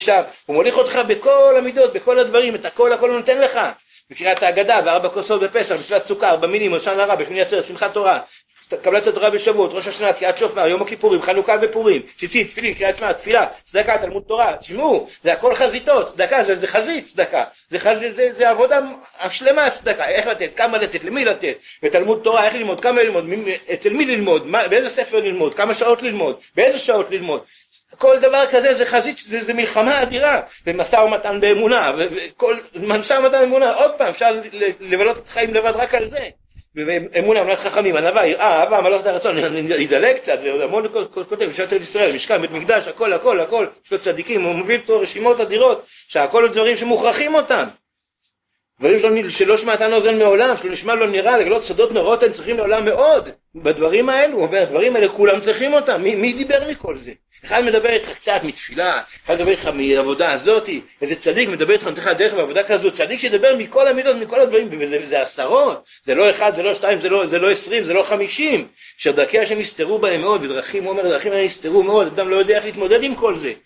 שם, הוא מוליך אותך בכל המידות, בכל הדברים, את הכל הוא נותן לך. בקריאת ההגדה, ו4 כוסות בפסח, מצוות סוכה, 4 מינים, ראשון לרע, בשמיני עצרת, שמחת תורה, קבלת התורה בשבועות, ראש השנה, תקיעת שופר, יום הכיפורים, חנוכה ופורים, ציצית, תפילין, קריאת שמע, תפילה, צדקה, תלמוד תורה, תשמעו, זה הכל חזיתות, צדקה, זה חזית צדקה, זה עבודה השלמה צדקה, איך לתת, כמה לתת, למי לתת, ותלמוד תורה, איך ללמוד, כמה ללמוד, אצל מי ללמוד, באיזה ספר ללמוד, כמה שעות ללמוד, באיזה שעות ללמוד, כל דבר כזה זה חזית, זה מלחמה אדירה, ומשא ומתן באמונה, ומשא ומתן באמונה, עוד פעם, אפשר לבלות את החיים לבד רק על זה. ואמונה, אמונת חכמים, ענווה, יראה, אהבה, מלאכת הרצון, ידלג קצת, והמון כותב, משרת ישראל, משכן, בית מקדש, הכל, יש לו צדיקים, הוא מביא פה רשימות אדירות, שהכל דברים שמוכרחים אותם. דברים שלא שמעתן אוזן מעולם, שלא נשמע לא נראה, לגלות סודות נורות הם צריכים לעולם מאוד. בדברים האלו, הוא אומר, הדברים האלה כולם צריכים אותם. מי דיבר מכל זה? אחד מדבר איתך קצת מתפילה, אחד מדבר איתך מעבודה הזאת, איזה צדיק מדבר איתך נתך דרך בעבודה כזו, צדיק שדבר מכל המידות, מכל הדברים, וזה עשרות, זה לא 1, זה לא 2, זה לא 20, זה לא 50, שדרכי השם יסתרו בהם מאוד, ודרכים, הוא אומר, דרכים האלה יסתרו מאוד, אדם לא יודע איך להתמודד עם כל זה.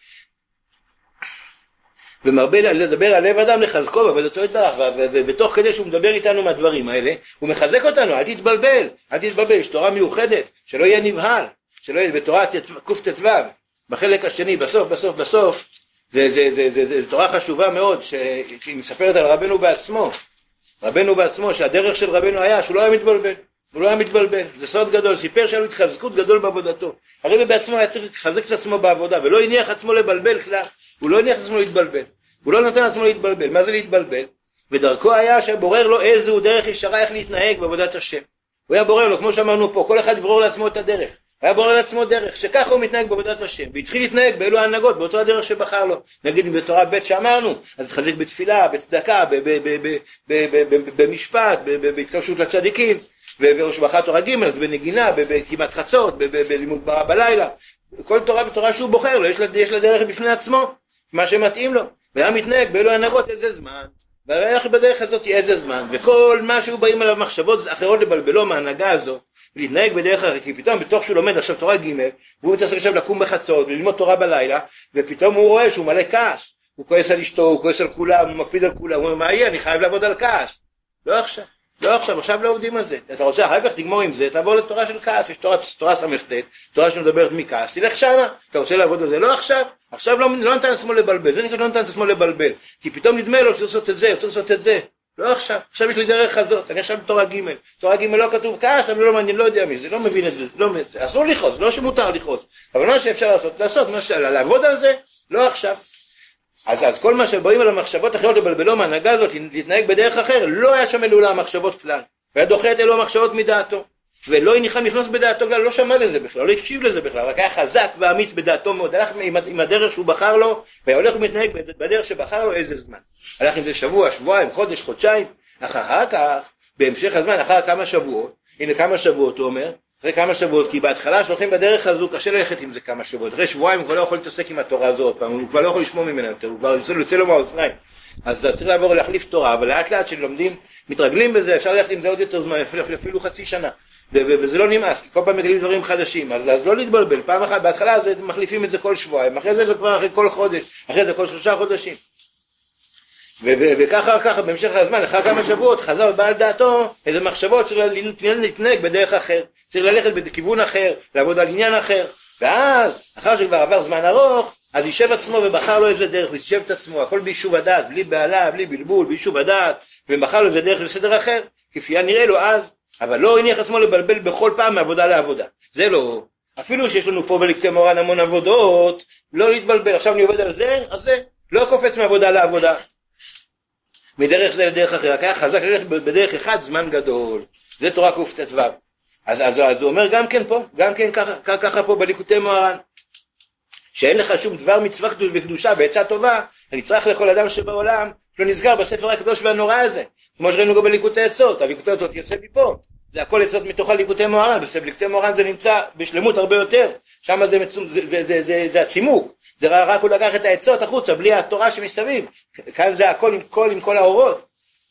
ומרבה לדבר על לב אדם לחזקו בעבודתו יתברך, ובתוך כדי שהוא מדבר איתנו מהדברים האלה, הוא מחזק אותנו, אל תתבלבל, יש תורה מיוחדת, שלא יהיה נבהל, שלא יהיה בתורה קט"ו, בחלק השני, בסוף, זה תורה חשובה מאוד, שהיא מספרת על רבנו בעצמו, שהדרך של רבנו היה, שהוא לא היה מתבלבל, זה סוד גדול, סיפר שהיה לו התחזקות גדול בעבודתו, הרבי בעצמו היה צריך להתחזק את עצמו בעבודה, ולא הניח עצמו לבלבל כלל, הוא לא הניח עצמו להתבלבל, הוא לא נתן עצמו להתבלבל, מה זה להתבלבל? ודרכו היה שבורר לו איזו דרך ישרה איך להתנהג בעבודת השם, הוא היה בורר לו, כמו שאמרנו פה, כל אחד יברור לעצמו את הדרך, היה בורר לעצמו דרך, שככה הוא מתנהג בעבודת השם, והתחיל להתנהג באלו ההנהגות, באותו הדרך שבחר לו, נגיד אם בתורה ב' שאמרנו, אז תחזק בתפילה, בצדקה, במשפט, בהתקרשות לצדיקים, ובשבחת תורה ג' בנגינה, בכמעט חצות, בלימוד בלילה, כל תורה ותורה שהוא בוחר לו, יש לה דרך בפני עצמו, מה שמתאים לו, והיה מתנהג באלו ההנהגות איזה זמן, והלך בדרך הזאת איזה זמן, וכל מה שהוא באים עליו מחשבות אחרות לבלבלו מההנהגה הזו, ולהתנהג בדרך אחרת, כי פתאום בתוך שהוא לומד עכשיו תורה ג' והוא מתעסק עכשיו לקום בחצות וללמוד תורה בלילה, ופתאום הוא רואה שהוא מלא כעס, הוא כועס על אשתו, הוא כועס על כולם, הוא מקפיד על כולם, הוא אומר מה יהיה, אני חייב לעבוד על כעס, לא עכשיו לא עובדים על זה, אתה רוצה אחר כך תגמור עם זה, תעבור לתורה של כעס, יש תורה ס"ט, תורה שמדברת מכעס, תלך שמה, אתה רוצה לעבוד על זה, לא עכשיו לא נתן עצמו לבלבל, זה נקרא לא נתן עצמו לבלבל, כי פתאום נדמה לו שצריך לעשות את זה, לא עכשיו יש לי דרך הזאת, אני עכשיו בתורה ג' לא כתוב כעס, אבל לא מעניין, לא יודע מי זה, לא מבין את זה, אסור לכעוס, לא שמותר לכעוס, אבל מה שאפשר לעשות, לעבוד על זה, לא עכשיו. אז כל מה שבאים על המחשבות אחרות לבלבלו מההנהגה הזאת, להתנהג בדרך אחר, לא היה שם אלו המחשבות כלל, והיה דוחה את אלו המחשבות מדעתו, ולא הניחה נכנס בדעתו כלל, לא שמע לזה בכלל, לא הקשיב לזה בכלל, רק היה חזק ואמיץ בדעתו מאוד, הלך עם הדרך שהוא בחר לו, והולך ומתנהג בדרך שבחר לו איזה זמן. הלך עם זה שבוע, שבועיים, חודש, חודשיים, אחר כך, בהמשך הזמן, אחר כמה שבועות, הנה כמה שבועות הוא אומר, אחרי כמה שבועות, כי בהתחלה שהולכים בדרך הזו, קשה ללכת עם זה כמה שבועות, אחרי שבועיים הוא כבר לא יכול להתעסק עם התורה הזאת, הוא כבר לא יכול לשמוע ממנה יותר, הוא כבר יוצא לו מהאוזניים, אז צריך לעבור להחליף תורה, אבל לאט לאט שלומדים, מתרגלים בזה, אפשר ללכת עם זה עוד יותר זמן, אפילו חצי שנה, וזה לא נמאס, כי כל פעם מגלים דברים חדשים, אז לא להתבלבל, פעם אחת, בהתחלה מחליפים את זה כל שבועיים, אחרי זה כבר אחרי כל חודש, אחרי זה כל 3 חודשים. וככה בהמשך הזמן, אחר כמה שבועות, חזר בעל דעתו איזה מחשבות, צריך להתנהג בדרך אחר, צריך ללכת בכיוון אחר, לעבוד על עניין אחר, ואז, אחר שכבר עבר זמן ארוך, אז יישב עצמו ובחר לו איזה דרך, יישב את עצמו, הכל ביישוב הדעת, בלי בעלה, בלי בלבול, ביישוב הדעת, ובחר לו איזה דרך בסדר אחר, כפי הנראה לו אז, אבל לא הניח עצמו לבלבל בכל פעם מעבודה לעבודה, זה לא, אפילו שיש לנו פה בליקוטי מוהר"ן המון עבודות, לא להתבלבל, עכשיו אני עובד על זה, אז זה, לא קופץ מעבודה לעבודה. מדרך זה לדרך אחרת, רק היה חזק ללכת בדרך אחד זמן גדול, זה תורה קט"ו. אז הוא אומר גם כן פה, גם כן ככה פה בליקוטי מוהר"ן, שאין לך שום דבר מצווה וקדושה בעצה טובה, הנצרך לכל אדם שבעולם, שלא נסגר בספר הקדוש והנורא הזה, כמו שראינו גם בליקוטי עצות, הליקוטי עצות יוצא מפה, זה הכל עצות מתוך הליקוטי מוהר"ן, בליקוטי מוהר"ן זה נמצא בשלמות הרבה יותר, שם זה הצימוק, זה רק הוא לקח את העצות החוצה, בלי התורה שמסביב, כאן זה הכל עם כל האורות.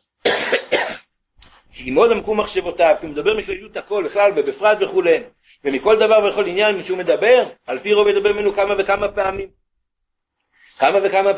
כי מאוד עמקו מחשבותיו, כי הוא מדבר מכלליות הכל, בכלל, בפרט וכולי, ומכל דבר וכל עניין, משהו מדבר, על פי רוב מדבר ממנו כמה וכמה פעמים.